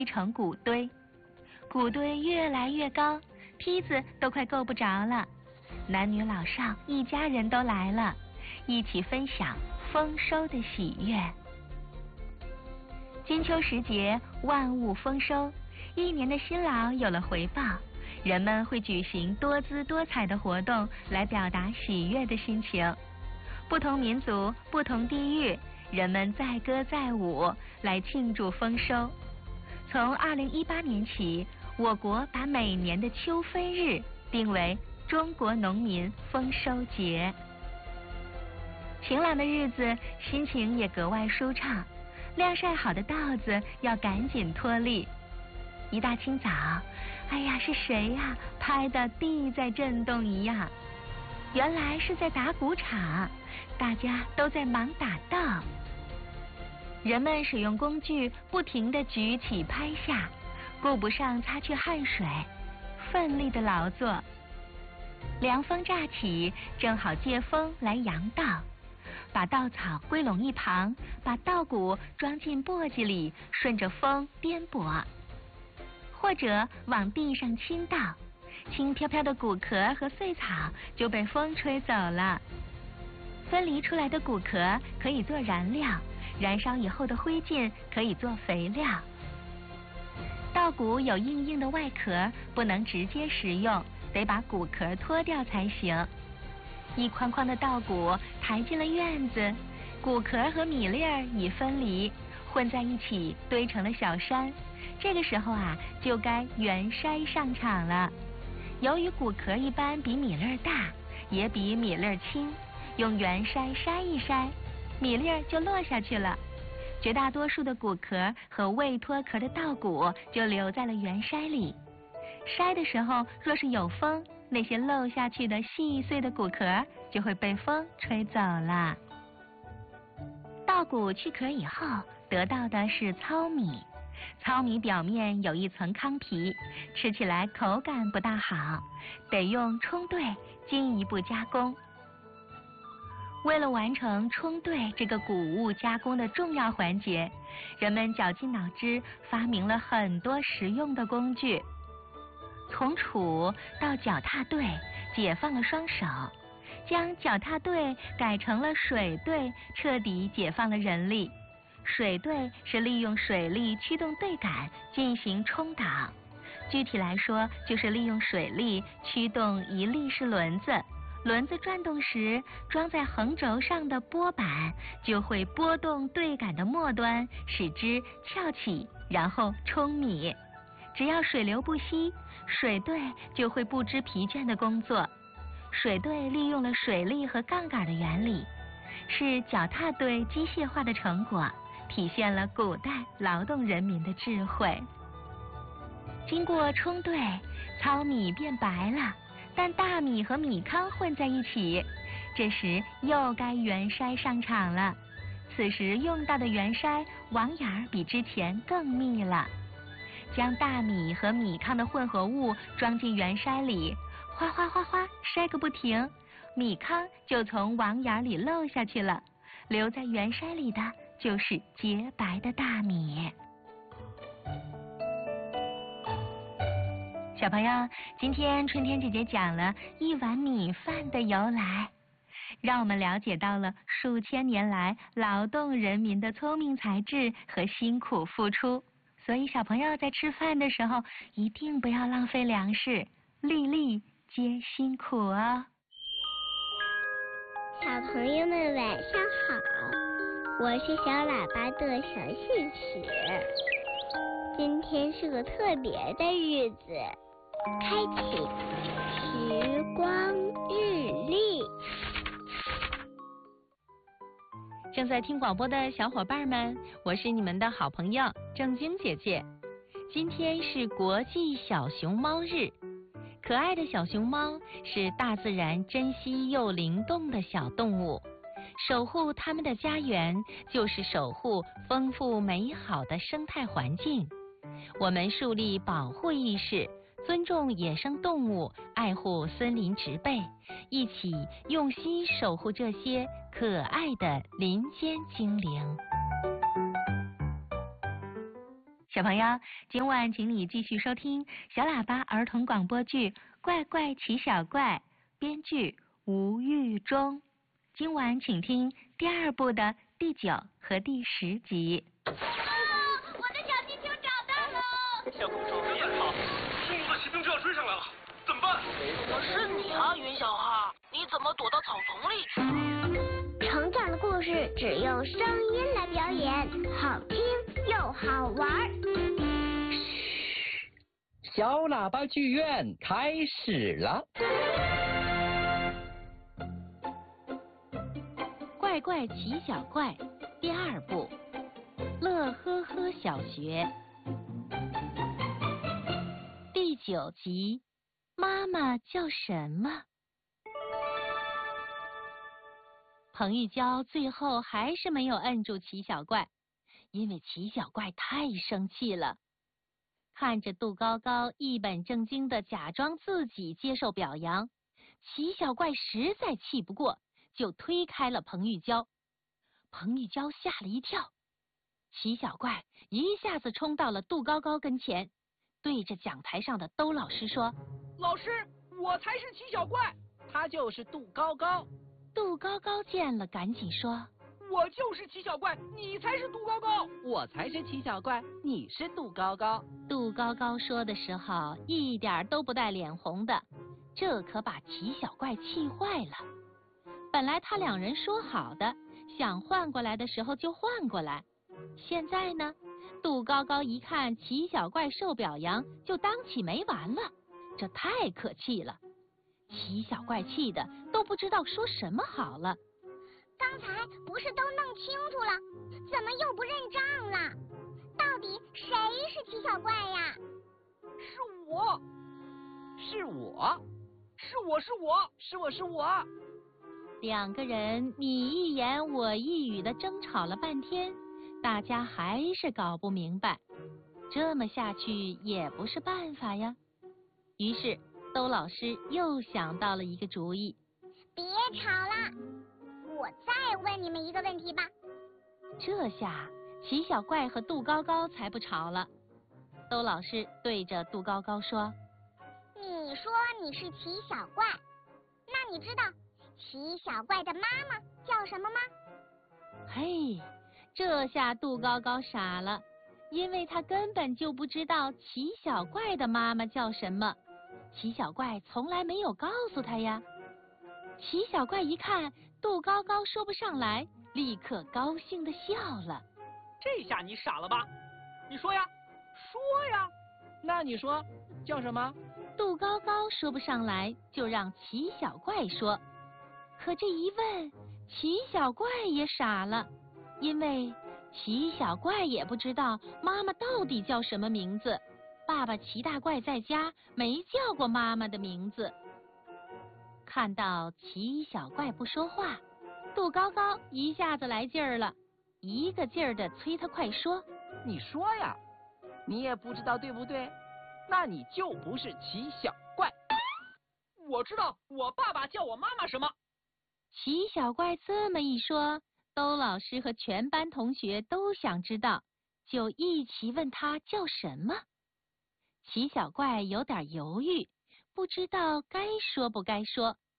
成谷堆，谷堆越来越高，梯子都快够不着了。男女老少一家人都来了，一起分享丰收的喜悦。金秋时节，万物丰收，一年的辛劳有了回报，人们会举行多姿多彩的活动来表达喜悦的心情。不同民族、不同地域，人们载歌载舞来庆祝丰收。从2018年起，我国把每年的秋分日定为中国农民丰收节。晴朗的日子，心情也格外舒畅。晾晒好的稻子要赶紧脱粒。一大清早，哎呀，是谁呀？拍得地在震动一样。原来是在打谷场，大家都在忙打稻。人们使用工具不停地举起拍下，顾不上擦去汗水，奋力的劳作。凉风乍起，正好借风来扬稻，把稻草归拢一旁，把稻谷装进簸箕里，顺着风颠簸，或者往地上倾倒，轻飘飘的谷壳和碎草就被风吹走了。分离出来的谷壳可以做燃料，燃烧以后的灰烬可以做肥料。稻谷有硬硬的外壳，不能直接食用，得把谷壳脱掉才行。一筐筐的稻谷抬进了院子，谷壳和米粒儿已分离，混在一起堆成了小山。这个时候啊，就该元筛上场了。由于谷壳一般比米粒儿大，也比米粒儿轻，用元筛筛一筛，米粒儿就落下去了。绝大多数的谷壳和未脱壳的稻谷就留在了元筛里。筛的时候，若是有风，那些漏下去的细碎的谷壳就会被风吹走了。稻谷去壳以后，得到的是糙米。糙米表面有一层糠皮，吃起来口感不大好，得用冲兑进一步加工。为了完成冲兑这个谷物加工的重要环节，人们绞尽脑汁发明了很多实用的工具。从杵到脚踏兑，解放了双手；将脚踏兑改成了水兑，彻底解放了人力。水兑是利用水力驱动对杆进行冲导，具体来说，就是利用水力驱动一立式轮子，轮子转动时，装在横轴上的拨板就会拨动对杆的末端，使之翘起，然后冲米。只要水流不息，水兑就会不知疲倦的工作。水兑利用了水力和杠杆的原理，是脚踏兑机械化的成果，体现了古代劳动人民的智慧。经过冲兑，糙米变白了，但大米和米糠混在一起，这时又该元筛上场了。此时用到的元筛网眼儿比之前更密了。将大米和米糠的混合物装进元筛里，哗哗哗哗筛个不停，米糠就从网眼里漏下去了，留在元筛里的就是洁白的大米。小朋友，今天春天姐姐讲了一碗米饭的由来，让我们了解到了数千年来劳动人民的聪明才智和辛苦付出。所以小朋友在吃饭的时候一定不要浪费粮食，粒粒皆辛苦哦。 小朋友们晚上好，我是小喇叭的小信使。今天是个特别的日子，开启时光日历。 正在听广播的小伙伴们，我是你们的好朋友正晶姐姐。今天是国际小熊猫日，可爱的小熊猫是大自然珍惜又灵动的小动物，守护它们的家园就是守护丰富美好的生态环境。我们树立保护意识，尊重野生动物，爱护森林植被，一起用心守护这些可爱的林间精灵。 小朋友，今晚请你继续收听小喇叭儿童广播剧《怪怪奇小怪》，编剧吴玉忠。今晚请听第2部的第9和第10集。 我的小气球找到了！ 小公主别跑，匈奴的骑兵就要追上来了，怎么办？ 我是你啊，云小哈，你怎么躲到草丛里去了？ 成长的故事只用声音来表演，好听又好玩。 小喇叭剧院开始了。 怪怪奇小怪第2部，乐呵呵小学第9集，妈妈叫什么？彭玉娇最后还是没有摁住奇小怪，因为奇小怪太生气了。看着杜高高一本正经地假装自己接受表扬，奇小怪实在气不过，就推开了彭玉娇。彭玉娇吓了一跳，奇小怪一下子冲到了杜高高跟前，对着讲台上的兜老师说：“ 老师，我才是奇小怪，他就是杜高高。” 杜高高见了，赶紧说：“ 我就是奇小怪，你才是杜高高。 我才是奇小怪，你是杜高高。” 杜高高说的时候一点都不带脸红的，这可把奇小怪气坏了。本来他2人说好的，想换过来的时候就换过来，现在呢，杜高高一看奇小怪受表扬，就当起没完了，这太可气了。奇小怪气的都不知道说什么好了。 刚才不是都弄清楚了，怎么又不认账了？到底谁是奇小怪呀？ 是我， 是我 2个人你一言我一语的争吵了半天，大家还是搞不明白，这么下去也不是办法呀。于是兜老师又想到了一个主意。 别吵了，我再问你们一个问题吧。 这下奇小怪和杜高高才不吵了。兜老师对着杜高高说：“ 你说你是奇小怪，那你知道奇小怪的妈妈叫什么吗？” 嘿，这下杜高高傻了，因为他根本就不知道奇小怪的妈妈叫什么，奇小怪从来没有告诉他呀。奇小怪一看杜高高说不上来，立刻高兴地笑了。 这下你傻了吧？你说呀，说呀。 那你说叫什么？ 杜高高说不上来，就让奇小怪说。可这一问，奇小怪也傻了，因为奇小怪也不知道妈妈到底叫什么名字。爸爸奇大怪在家没叫过妈妈的名字。看到奇小怪不说话，杜高高一下子来劲儿了，一个劲儿的催他快说。 你说呀，你也不知道对不对？那你就不是奇小怪。 我知道我爸爸叫我妈妈什么。 奇小怪这么一说，兜老师和全班同学都想知道，就一起问他叫什么。奇小怪有点犹豫，不知道该说不该说。